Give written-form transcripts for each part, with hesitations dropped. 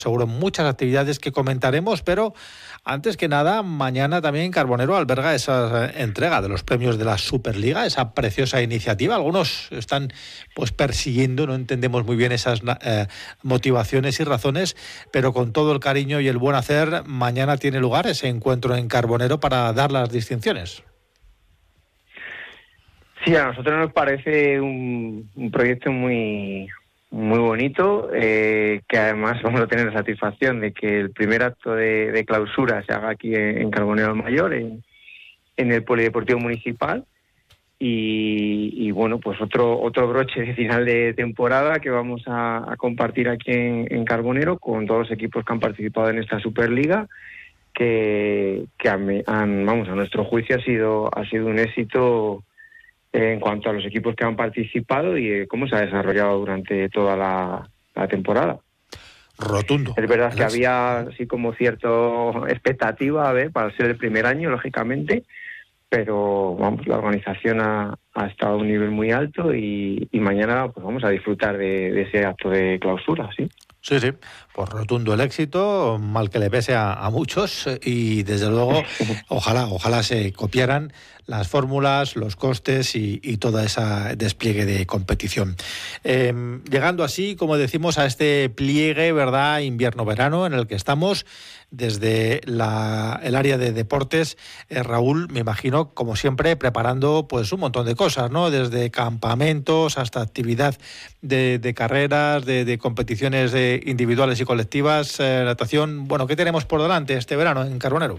Seguro muchas actividades que comentaremos, pero antes que nada, mañana también Carbonero alberga esa entrega de los premios de la Superliga, esa preciosa iniciativa. Algunos están pues persiguiendo, no entendemos muy bien esas motivaciones y razones, pero con todo el cariño y el buen hacer, mañana tiene lugar ese encuentro en Carbonero para dar las distinciones. Sí, a nosotros nos parece un proyecto muy bonito, que además vamos a tener la satisfacción de que el primer acto de clausura se haga aquí en Carbonero Mayor, en el Polideportivo Municipal, y bueno, pues otro broche de final de temporada que vamos a compartir aquí en Carbonero con todos los equipos que han participado en esta Superliga, que a nuestro juicio ha sido un éxito en cuanto a los equipos que han participado y cómo se ha desarrollado durante toda la temporada. Rotundo. Es verdad que había así como cierta expectativa para ser el primer año, lógicamente, pero vamos, la organización ha estado a un nivel muy alto y mañana pues vamos a disfrutar de ese acto de clausura, ¿sí? Sí, pues rotundo el éxito, mal que le pese a muchos, y desde luego ojalá se copiaran las fórmulas, los costes y todo ese despliegue de competición. Llegando así, como decimos, a este pliegue, ¿verdad?, invierno-verano en el que estamos, desde el área de deportes, Raúl, me imagino, como siempre, preparando pues un montón de cosas, ¿no? Desde campamentos hasta actividad de carreras, de competiciones individuales y colectivas, natación. Bueno, ¿qué tenemos por delante este verano en Carbonero?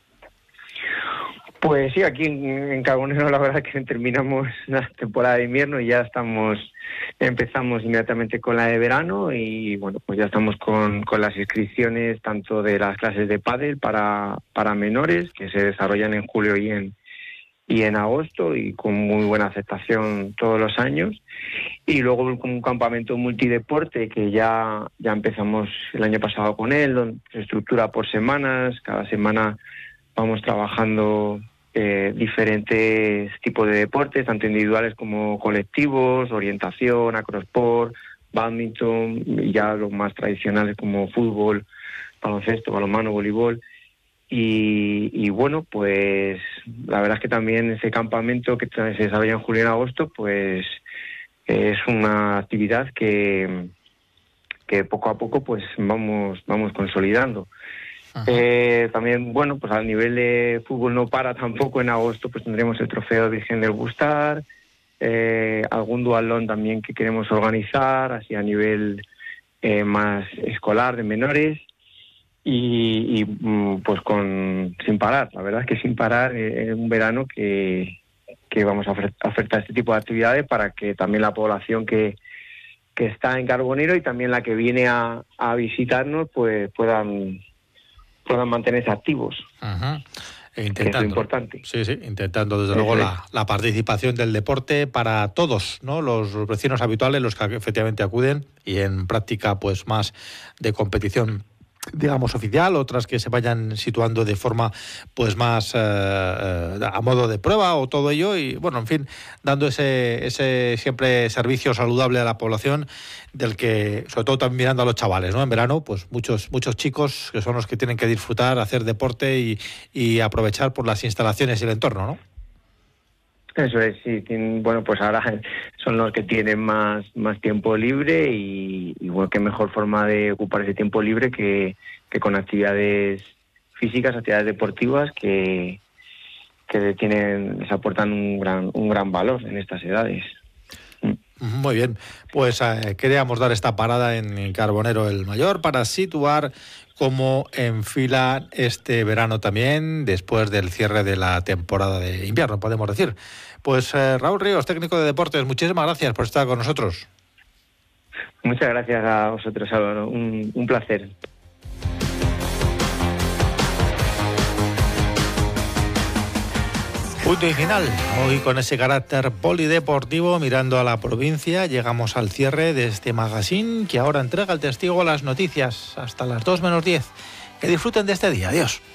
Pues sí, aquí en Carbonero la verdad que terminamos la temporada de invierno y ya empezamos inmediatamente con la de verano y bueno, pues ya estamos con las inscripciones tanto de las clases de pádel para menores que se desarrollan en julio y en agosto y con muy buena aceptación todos los años, y luego un campamento multideporte que ya empezamos el año pasado con él, donde se estructura por semanas. Cada semana vamos trabajando diferentes tipos de deportes, tanto individuales como colectivos, orientación, acrosport, bádminton, y ya los más tradicionales como fútbol, baloncesto, balonmano, voleibol. Y bueno, pues la verdad es que también ese campamento que se desarrolla en julio y en agosto, pues es una actividad que poco a poco pues vamos consolidando. También, bueno, pues al nivel de fútbol no para tampoco. En agosto pues tendremos el trofeo Virgen del Gustar, algún dualón también que queremos organizar, así a nivel más escolar, de menores, y pues sin parar, la verdad es que sin parar, en un verano que vamos a ofertar este tipo de actividades para que también la población que está en Carbonero y también la que viene a visitarnos pues puedan mantenerse activos. Intentando, que es lo importante. Sí, intentando desde luego la participación del deporte para todos, ¿no? Los vecinos habituales, los que efectivamente acuden, y en práctica pues más de competición, digamos, oficial, otras que se vayan situando de forma pues más a modo de prueba o todo ello, y bueno, en fin, dando ese siempre servicio saludable a la población, del que, sobre todo también mirando a los chavales, ¿no? En verano, pues muchos chicos que son los que tienen que disfrutar, hacer deporte y aprovechar por las instalaciones y el entorno, ¿no? Eso es, sí. Bueno, pues ahora son los que tienen más tiempo libre y bueno, qué mejor forma de ocupar ese tiempo libre que con actividades físicas, actividades deportivas que les aportan un gran valor en estas edades. Muy bien, pues queríamos dar esta parada en Carbonero el Mayor para situar cómo enfila este verano también, después del cierre de la temporada de invierno, podemos decir. Pues Raúl Ríos, técnico de deportes, muchísimas gracias por estar con nosotros. Muchas gracias a vosotros, Álvaro, un placer. Punto y final. Hoy con ese carácter polideportivo, mirando a la provincia, llegamos al cierre de este magazine que ahora entrega el testigo a las noticias hasta las 2 menos 10. Que disfruten de este día. Adiós.